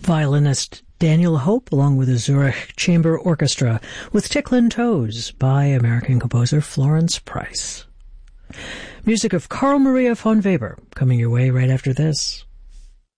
violinist Daniel Hope, along with the Zurich Chamber Orchestra, with Ticklin' Toes by American composer Florence Price. Music of Carl Maria von Weber, coming your way right after this.